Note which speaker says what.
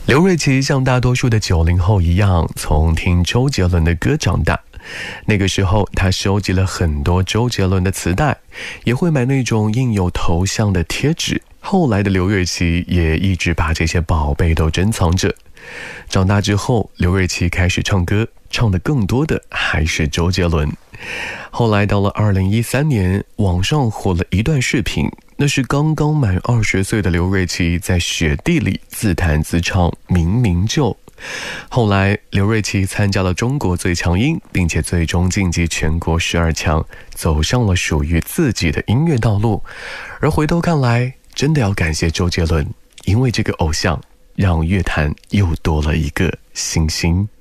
Speaker 1: 刘瑞琦像大多数的90后一样，从听周杰伦的歌长大。那个时候，他收集了很多周杰伦的磁带，也会买那种印有头像的贴纸。后来的刘瑞琦也一直把这些宝贝都珍藏着。长大之后，刘瑞琦开始唱歌，唱的更多的还是周杰伦。后来到了2013年，网上火了一段视频，那是刚刚满20岁的刘瑞琦在雪地里自弹自唱《明明就》。后来刘瑞琦参加了中国最强音，并且最终晋级全国12强，走上了属于自己的音乐道路。而回头看来，真的要感谢周杰伦，因为这个偶像让乐坛又多了一个新星。